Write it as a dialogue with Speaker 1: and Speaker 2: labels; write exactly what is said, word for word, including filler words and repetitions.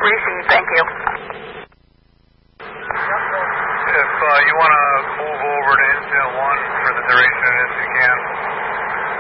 Speaker 1: Receive, thank you.
Speaker 2: If uh, you want to move over to incident one for the duration of this, you can.